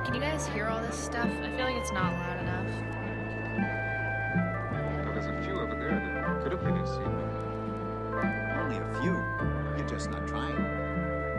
Can you guys hear all this stuff? I feel like it's not loud enough. Well, there's a few over there that could have been AC. Only a few. You're just not trying.